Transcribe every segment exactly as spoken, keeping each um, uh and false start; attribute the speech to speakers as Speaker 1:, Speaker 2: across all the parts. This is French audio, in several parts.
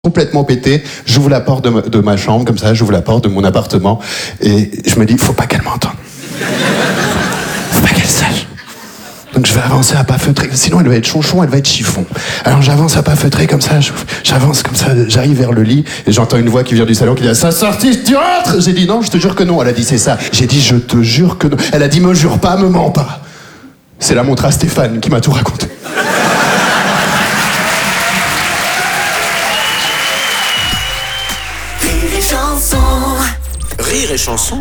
Speaker 1: complètement pété, j'ouvre la porte de ma, de ma chambre, comme ça, j'ouvre la porte de mon appartement, et je me dis, faut pas qu'elle m'entende. Faut pas qu'elle sache. Donc je vais avancer à pas feutrer, sinon elle va être chonchon, elle va être chiffon. Alors j'avance à pas feutrer comme ça, j'avance comme ça, j'arrive vers le lit, et j'entends une voix qui vient du salon qui dit, ça sorti, tu rentres? J'ai dit, non, je te jure que non. Elle a dit, c'est ça. J'ai dit, je te jure que non. Elle a dit, me jure pas, me mens pas. C'est la montre à Stéphane qui m'a tout raconté.
Speaker 2: Rire et chanson.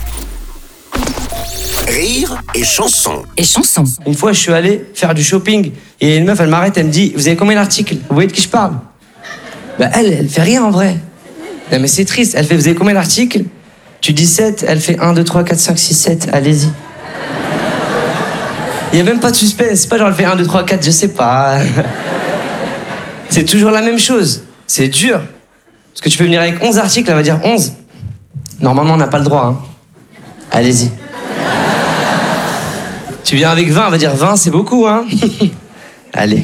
Speaker 2: Rire et chanson.
Speaker 3: Et chanson.
Speaker 4: Une fois, je suis allé faire du shopping et une meuf, elle m'arrête, elle me dit, vous avez combien d'articles? Vous voyez de qui je parle? Bah elle, elle fait rien en vrai. Non, mais c'est triste. Elle fait, vous avez combien d'articles? Tu dis sept, elle fait un, deux, trois, quatre, cinq, six, sept, allez-y. Il n'y a même pas de suspense. C'est pas genre elle fait un, deux, trois, quatre, je sais pas. C'est toujours la même chose. C'est dur. Parce que tu peux venir avec onze articles, elle va dire onze. Normalement, on n'a pas le droit. Hein. Allez-y. Tu viens avec vingt, elle va dire vingt, c'est beaucoup, hein. Allez.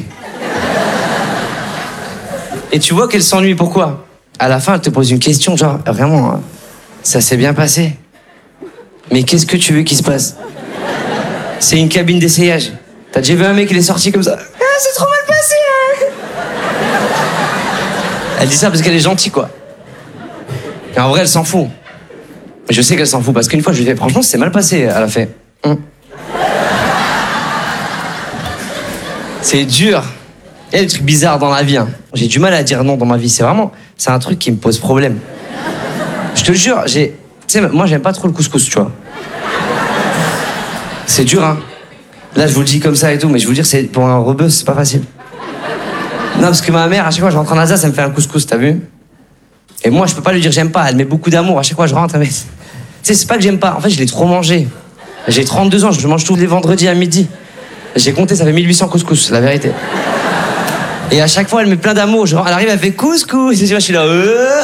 Speaker 4: Et tu vois qu'elle s'ennuie, pourquoi? À la fin, elle te pose une question, genre, vraiment, hein, ça s'est bien passé. Mais qu'est-ce que tu veux qu'il se passe? C'est une cabine d'essayage. T'as déjà vu un mec, il est sorti comme ça? Ah, c'est trop mal passé, hein. Elle dit ça parce qu'elle est gentille, quoi. Et en vrai, elle s'en fout. Je sais qu'elle s'en fout, parce qu'une fois, je lui ai dit, franchement, c'est mal passé. Elle a fait... Hum. C'est dur. Il y a des trucs bizarres dans la vie. Hein. J'ai du mal à dire non dans ma vie. C'est vraiment... C'est un truc qui me pose problème. Je te jure, j'ai... Tu sais, moi, j'aime pas trop le couscous, tu vois. C'est dur, hein. Là, je vous le dis comme ça et tout, mais je vous dire, c'est pour un rebeu, c'est pas facile. Non, parce que ma mère, à chaque fois, je rentre en Alsace, elle me fait un couscous, t'as vu? Et moi, je peux pas lui dire j'aime pas. Elle met beaucoup d'amour. À chaque fois, je rentre, elle met... Tu sais, c'est pas que j'aime pas. En fait, je l'ai trop mangé. J'ai trente-deux ans, je mange tous les vendredis à midi. J'ai compté, ça fait mille huit cents couscous, la vérité. Et à chaque fois, elle met plein d'amour. Genre, elle arrive, elle fait couscous. Et je suis là, euh...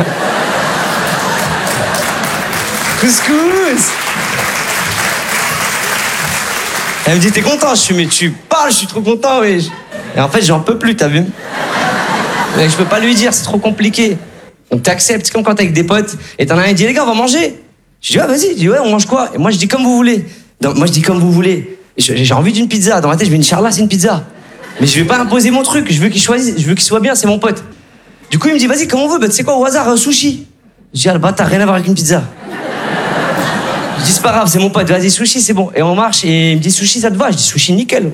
Speaker 4: couscous. Elle me dit, t'es content? Je suis, mais tu parles, je suis trop content, oui. Et en fait, j'en peux plus, t'as vu? Mais je peux pas lui dire, c'est trop compliqué. Donc t'acceptes, c'est comme quand t'es avec des potes, et t'en as un qui dit, les gars, on va manger. Je dis, ah, vas-y. Je dis, ouais, on mange quoi? Et moi, je dis, comme vous voulez. Donc, moi, je dis, comme vous voulez. J'ai envie d'une pizza. Dans ma tête, je me dis, Inch'Allah, c'est une pizza. Mais je vais pas imposer mon truc. Je veux qu'il choisisse, je veux qu'il soit bien, c'est mon pote. Du coup, il me dit, vas-y, comme on veut. Bah, tu sais quoi, au hasard, euh, sushi. Je dis, ah, le bâtard, rien à voir avec une pizza. Je dis, c'est pas grave, c'est mon pote. Vas-y, sushi, c'est bon. Et on marche, et il me dit, sushi, ça te va? Je dis, sushi, nickel.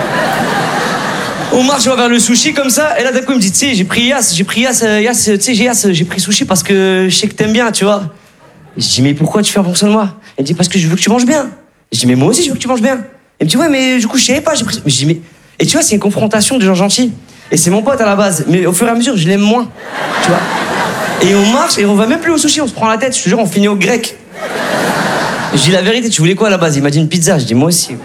Speaker 4: On marche, on va vers le sushi comme ça, et là d'un coup il me dit, tu sais, j'ai pris Yas, j'ai pris Yas, Yas, tu sais, j'ai Yas, j'ai pris sushi parce que je sais que t'aimes bien, tu vois. Et je dis, mais pourquoi tu fais en fonction de moi? Il me dit, parce que je veux que tu manges bien. Et je dis, mais moi aussi je veux que tu manges bien. Il me dit, ouais, mais du coup je savais pas, j'ai pris. Mais je dis, mais. Et tu vois, c'est une confrontation de gens gentils. Et c'est mon pote à la base, mais au fur et à mesure, je l'aime moins, tu vois. Et on marche, et on va même plus au sushi, on se prend la tête, je te jure, on finit au grec. Et je dis, la vérité, tu voulais quoi à la base? Il m'a dit une pizza, je dis, moi aussi.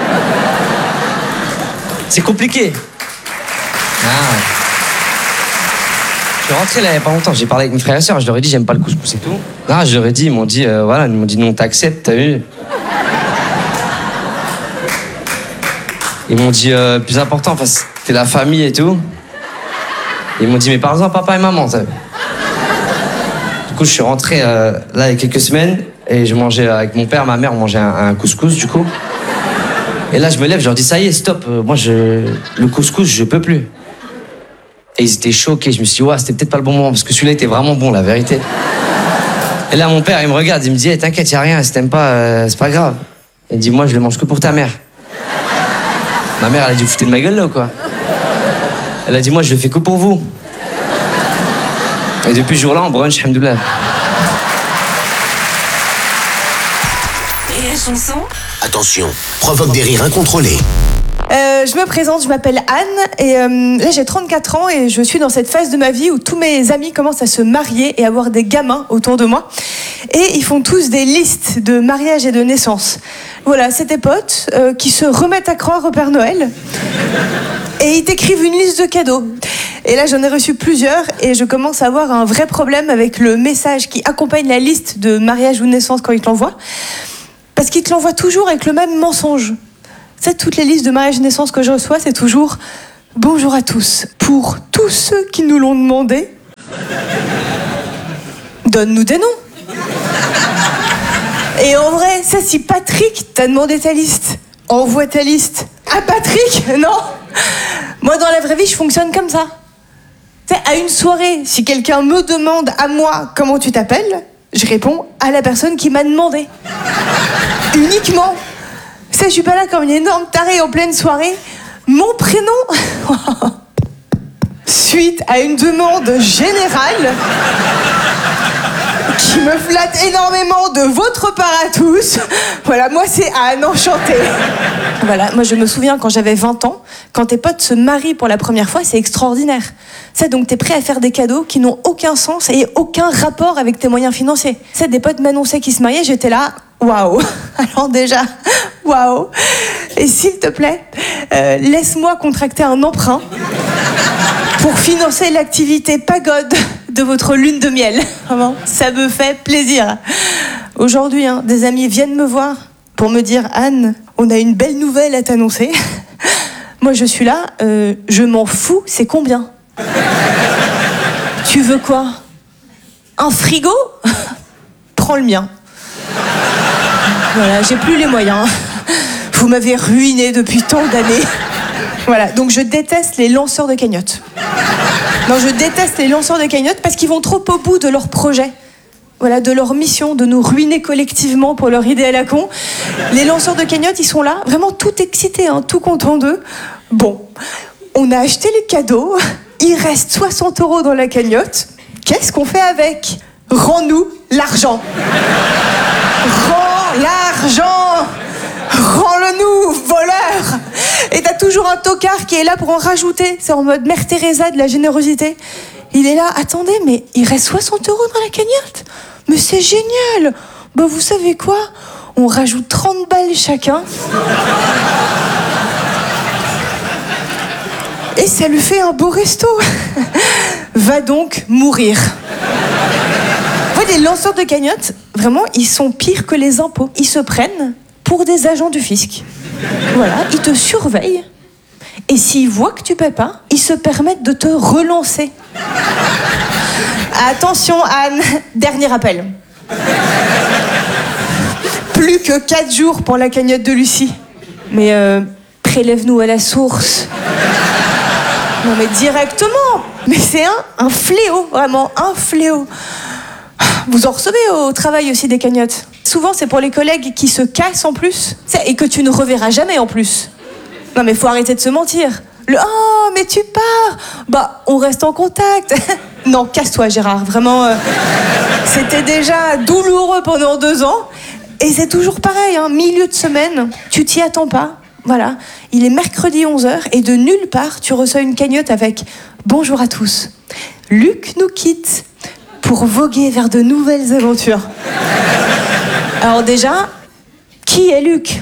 Speaker 4: C'est compliqué. Ah. Je suis rentré là il y a pas longtemps, j'ai parlé avec mes frères et sœurs, je leur ai dit j'aime pas le couscous et tout. Non, je leur ai dit, ils m'ont dit, euh, voilà, ils m'ont dit non, t'acceptes, t'as vu. Ils m'ont dit, euh, plus important, enfin, c'était la famille et tout. Ils m'ont dit, mais parlons à papa et maman, t'as vu. Du coup, je suis rentré euh, là il y a quelques semaines et je mangeais avec mon père, ma mère, on mangeait un, un couscous du coup. Et là, je me lève, je leur dis, ça y est, stop, euh, moi, je... le couscous, je peux plus. Et ils étaient choqués. Je me suis dit, ouais, c'était peut-être pas le bon moment, parce que celui-là était vraiment bon, la vérité. Et là, mon père, il me regarde, il me dit, hey, t'inquiète, y a rien, si t'aimes pas, euh, c'est pas grave. Il me dit, moi, je le mange que pour ta mère. Ma mère, elle a dit, vous foutez de ma gueule, là, ou quoi? Elle a dit, moi, je le fais que pour vous. Et depuis ce jour-là, on brunch, alhamdoulilah.
Speaker 3: Et les chansons?
Speaker 2: Attention, provoque des rires incontrôlés.
Speaker 5: Euh, je me présente, je m'appelle Anne et euh, là j'ai trente-quatre ans et je suis dans cette phase de ma vie où tous mes amis commencent à se marier et avoir des gamins autour de moi et ils font tous des listes de mariage et de naissance. Voilà, c'est des potes euh, qui se remettent à croire au Père Noël et ils t'écrivent une liste de cadeaux. Et là j'en ai reçu plusieurs et je commence à avoir un vrai problème avec le message qui accompagne la liste de mariage ou de naissance quand ils te l'envoient parce qu'ils te l'envoient toujours avec le même mensonge. Tu sais, toutes les listes de mariage et naissance que je reçois, c'est toujours « Bonjour à tous. Pour tous ceux qui nous l'ont demandé, Donne-nous des noms. Et en vrai, ça, si Patrick t'a demandé ta liste, envoie ta liste à Patrick, non? Moi, dans la vraie vie, je fonctionne comme ça. Tu sais, à une soirée, si quelqu'un me demande à moi comment tu t'appelles, je réponds à la personne qui m'a demandé. Uniquement. Tu sais, je suis pas là comme une énorme tarée en pleine soirée. Mon prénom, suite à une demande générale qui me flatte énormément de votre part à tous. Voilà, moi c'est Anne, enchantée. Voilà, moi je me souviens quand j'avais vingt ans, quand tes potes se marient pour la première fois, c'est extraordinaire. Ça, donc t'es prêt à faire des cadeaux qui n'ont aucun sens et aucun rapport avec tes moyens financiers. Ça, des potes m'annonçaient qu'ils se mariaient, j'étais là, waouh. Alors déjà, waouh. Et s'il te plaît, euh, laisse-moi contracter un emprunt pour financer l'activité pagode de votre lune de miel. Vraiment, ça me fait plaisir. Aujourd'hui, hein, des amis viennent me voir pour me dire « Anne, on a une belle nouvelle à t'annoncer. » Moi, je suis là, euh, je m'en fous, c'est combien? Tu veux quoi? Un frigo? Prends le mien. Voilà, j'ai plus les moyens. Vous m'avez ruiné depuis tant d'années. Voilà, donc je déteste les lanceurs de cagnottes. Non, je déteste les lanceurs de cagnottes parce qu'ils vont trop au bout de leur projet. Voilà, de leur mission, de nous ruiner collectivement pour leur idée à la con. Les lanceurs de cagnottes, ils sont là, vraiment tout excités, hein, tout contents d'eux. Bon, on a acheté les cadeaux, il reste soixante euros dans la cagnotte. Qu'est-ce qu'on fait avec? Rends-nous l'argent. Rends l'argent. Rends-le-nous, voleur! Et t'as toujours un tocard qui est là pour en rajouter. C'est en mode Mère Teresa de la générosité. Il est là, attendez, mais il reste soixante euros dans la cagnotte? Mais c'est génial! Bah vous savez quoi? On rajoute trente balles chacun. Et ça lui fait un beau resto. Va donc mourir. En fait, les lanceurs de cagnottes, vraiment, ils sont pires que les impôts. Ils se prennent pour des agents du fisc. Voilà, ils te surveillent. Et s'ils voient que tu paies pas, ils se permettent de te relancer. Attention Anne, dernier appel. Plus que quatre jours pour la cagnotte de Lucie. Mais euh, prélève-nous à la source. Non mais directement. Mais c'est un, un fléau, vraiment, un fléau. Vous en recevez au travail aussi des cagnottes? Souvent, c'est pour les collègues qui se cassent en plus, et que tu ne reverras jamais en plus. Non, mais faut arrêter de se mentir. Le « Oh, mais tu pars !» Bah, on reste en contact. Non, casse-toi, Gérard. Vraiment, euh, c'était déjà douloureux pendant deux ans. Et c'est toujours pareil, hein, milieu de semaine, tu t'y attends pas. Voilà, il est mercredi onze heures et de nulle part, tu reçois une cagnotte avec « Bonjour à tous. Luc nous quitte pour voguer vers de nouvelles aventures. » Alors déjà, qui est Luc?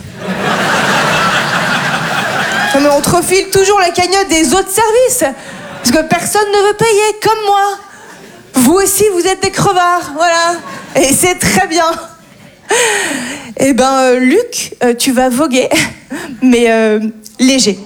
Speaker 5: Non mais on te refile toujours la cagnotte des autres services, parce que personne ne veut payer, comme moi. Vous aussi, vous êtes des crevards, voilà. Et c'est très bien. Eh ben, euh, Luc, euh, tu vas voguer, mais euh, léger.